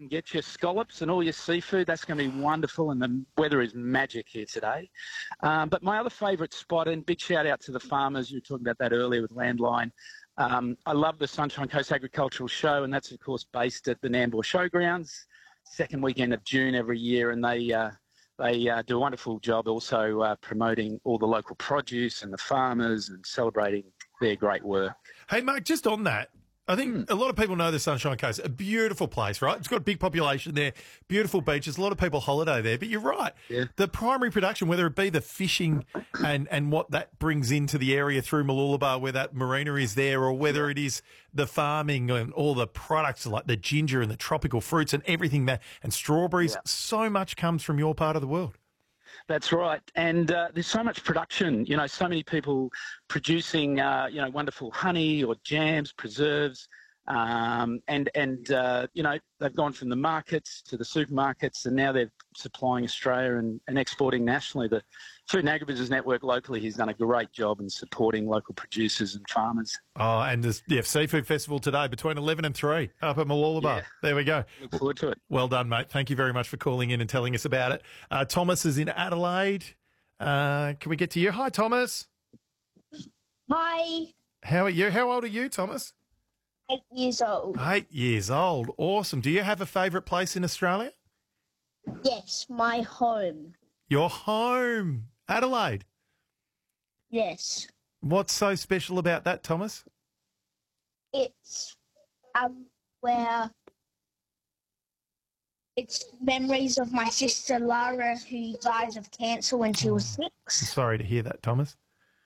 can get your scallops and all your seafood. That's going to be wonderful, and the weather is magic here today. But my other favourite spot, and big shout out to the farmers, you were talking about that earlier with Landline. I love the Sunshine Coast Agricultural Show, and that's, of course, based at the Nambour Showgrounds, second weekend of June every year, and they do a wonderful job also promoting all the local produce and the farmers and celebrating their great work. Hey, Mark, just on that, I think a lot of people know the Sunshine Coast, a beautiful place, right? It's got a big population there, beautiful beaches, a lot of people holiday there. But you're right. Yeah. The primary production, whether it be the fishing and what that brings into the area through Mooloolaba where that marina is there, or whether it is the farming and all the products like the ginger and the tropical fruits and everything that, and strawberries, so much comes from your part of the world. That's right. And there's so much production, so many people producing, wonderful honey or jams, preserves, and they've gone from the markets to the supermarkets, and now they're supplying Australia and exporting nationally. The Food and Agribusiness Network locally has done a great job in supporting local producers and farmers. Oh, and there's Seafood Festival today between 11 and 3 up at Mooloolaba. Yeah. There we go. Look forward to it. Well done, mate. Thank you very much for calling in and telling us about it. Thomas is in Adelaide. Can we get to you? Hi, Thomas. Hi. How are you? How old are you, Thomas? 8 years old. 8 years old. Awesome. Do you have a favourite place in Australia? Yes, my home. Your home. Adelaide. Yes. What's so special about that, Thomas? It's where it's memories of my sister Lara, who died of cancer when she was 6. Sorry to hear that, Thomas.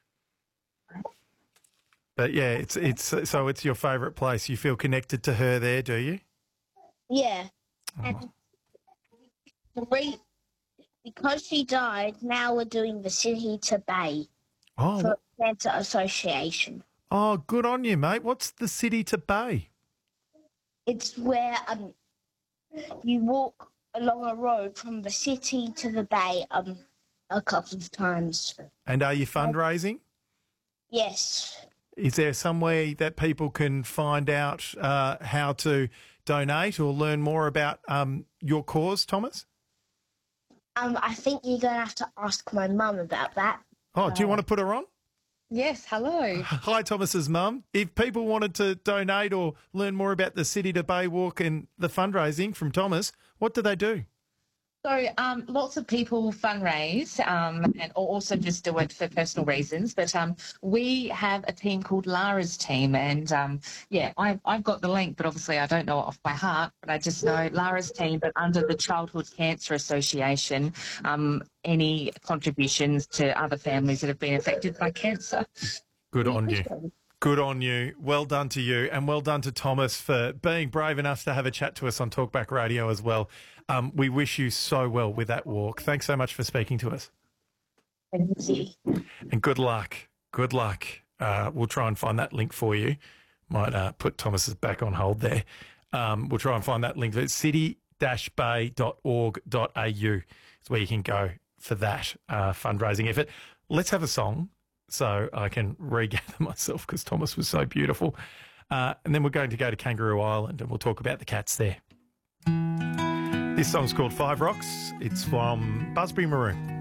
But yeah, it's your favourite place. You feel connected to her there, do you? Yeah. Oh. And because she died, now we're doing the City to Bay for Cancer Association. Oh, good on you, mate. What's the City to Bay? It's where you walk along a road from the city to the bay a couple of times. And are you fundraising? Yes. Is there some way that people can find out how to donate or learn more about your cause, Thomas? I think you're going to have to ask my mum about that. Oh, do you want to put her on? Yes, hello. Hi, Thomas's mum. If people wanted to donate or learn more about the City to Bay Walk and the fundraising from Thomas, what do they do? So lots of people fundraise and also just do it for personal reasons. But we have a team called Lara's team. And, I've got the link, but obviously I don't know it off by heart. But I just know Lara's team, but under the Childhood Cancer Association, any contributions to other families that have been affected by cancer. Good on you. Good on you. Well done to you, and well done to Thomas for being brave enough to have a chat to us on Talkback Radio as well. We wish you so well with that walk. Thanks so much for speaking to us. Thank you. And good luck. Good luck. We'll try and find that link for you. Might put Thomas's back on hold there. We'll try and find that link. It's city-bay.org.au is where you can go for that fundraising effort. Let's have a song so I can regather myself because Thomas was so beautiful. And then we're going to go to Kangaroo Island and we'll talk about the cats there. This song's called Five Rocks. It's from Busby Maroon.